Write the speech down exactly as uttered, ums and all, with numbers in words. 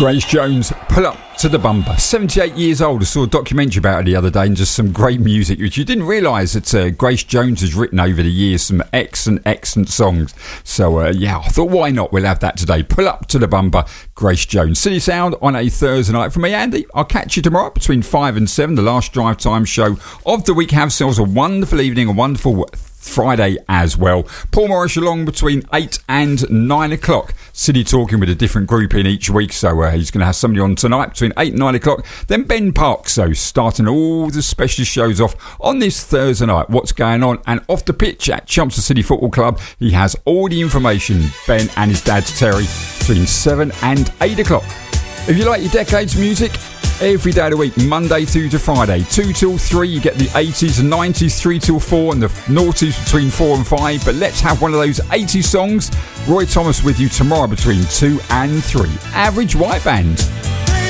Grace Jones, Pull Up to the Bumper. seventy-eight years old. I saw a documentary about her the other day and just some great music, which you didn't realise that uh, Grace Jones has written over the years some excellent, excellent songs. So, uh, yeah, I thought, why not? We'll have that today. Pull Up to the Bumper, Grace Jones. City Sound on a Thursday night. From me, Andy, I'll catch you tomorrow between five and seven, the last drive time show of the week. Have yourselves a wonderful evening, a wonderful Friday as well. Paul Morris along between eight and nine o'clock. City talking with a different group in each week, so uh, he's going to have somebody on tonight between eight and nine o'clock. Then Ben Parks, so starting all the specialist shows off on this Thursday night. What's going on? And off the pitch at Chelmsford City Football Club, he has all the information, Ben and his dad Terry, between seven and eight o'clock. If you like your decades music, every day of the week, Monday through to Friday, two till three, you get the eighties and nineties, three till four, and the noughties between four and five. But let's have one of those eighties songs. Roy Thomas with you tomorrow between two and three. Average White Band.